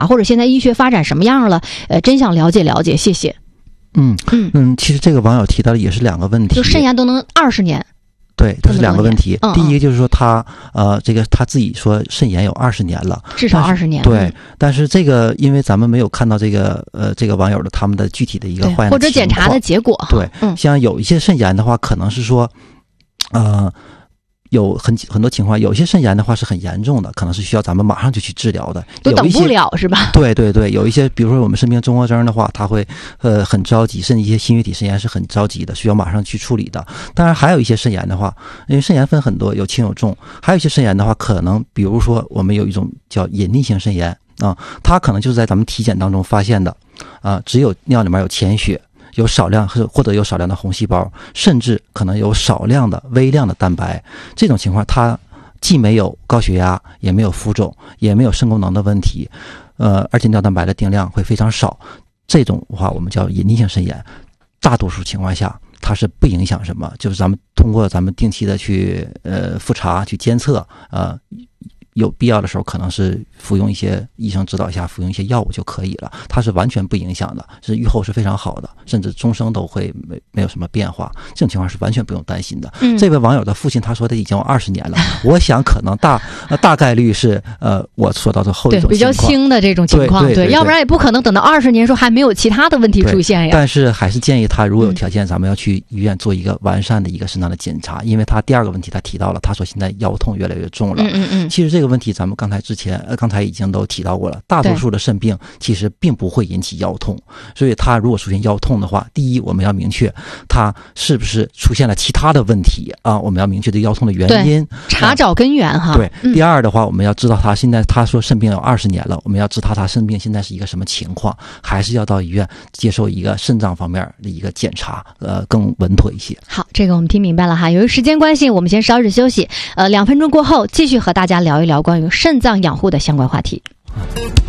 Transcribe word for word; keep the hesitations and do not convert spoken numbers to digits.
或者现在医学发展什么样了？呃，真想了解了解，谢谢。 嗯嗯嗯，其实这个网友提到的也是两个问题， 就肾炎都能二十年。 对，这是两个问题。 嗯嗯第一个就是说他呃，这个他自己说肾炎有二十年了， 至少二十年。 对、 嗯， 但是这个因为咱们没有看到这个呃这个网友的他们的具体的一个患或者检查的结果。 对， 嗯， 像有一些肾炎的话，可能是说，呃。有很很多情况，有些肾炎的话是很严重的，可能是需要咱们马上就去治疗的， 都等不了是吧？ 对对对，有一些比如说我们身边综合征的话，他会呃很着急，甚至一些心血体肾炎是很着急的，需要马上去处理的。当然还有一些肾炎的话，因为肾炎分很多，有轻有重，还有一些肾炎的话，可能比如说我们有一种叫隐匿性肾炎啊，它可能就是在咱们体检当中发现的啊，只有尿里面有潜血。有少量或者有少量的红细胞，甚至可能有少量的微量的蛋白，这种情况它既没有高血压，也没有浮肿，也没有肾功能的问题，呃，而且尿蛋白的定量会非常少，这种的话我们叫隐匿性肾炎。大多数情况下它是不影响什么，就是咱们通过咱们定期的去呃复查去监测，呃有必要的时候可能是服用一些医生指导下服用一些药物就可以了，它是完全不影响的，是预后是非常好的，甚至终生都会没没有什么变化，这种情况是完全不用担心的。嗯，这位网友的父亲他说他已经有二十年了，我想可能大呃大概率是呃我说到的后一种情况， 对，比较轻的这种情况， 对, 对, 对, 对，要不然也不可能等到二十年说还没有其他的问题出现呀。 但是还是建议他如果有条件，咱们要去医院做一个完善的一个肾脏的检查，因为他第二个问题他提到了，他说现在腰痛越来越重了。 嗯嗯嗯， 其实这个问题咱们刚才之前呃刚才已经都提到过了，大多数的肾病其实并不会引起腰痛，所以他如果出现腰痛的话，第一我们要明确他是不是出现了其他的问题啊，我们要明确这腰痛的原因， 查找根源哈。 对，嗯、第二的话我们要知道他现在他说肾病有二十年了，我们要知道他肾病现在是一个什么情况，还是要到医院接受一个肾脏方面的一个检查，呃更稳妥一些。 好，这个我们听明白了哈。由于时间关系我们先稍事休息，呃两分钟过后继续和大家聊一聊关于肾脏养护的相关话题。